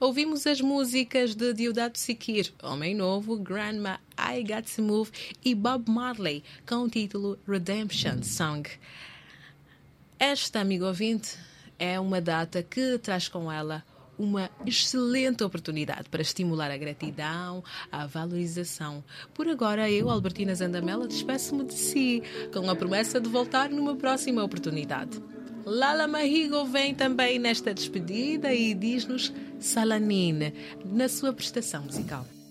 Ouvimos as músicas de Deodato Sikir, Homem Novo, Grandma, I Got to Move e Bob Marley, com o título Redemption Song. Esta, amigo ouvinte, é uma data que traz com ela uma excelente oportunidade para estimular a gratidão, a valorização. Por agora, eu, Albertina Zandamela, despeço-me de si, com a promessa de voltar numa próxima oportunidade. Lala Mahigo vem também nesta despedida e diz-nos Salanine, na sua prestação musical.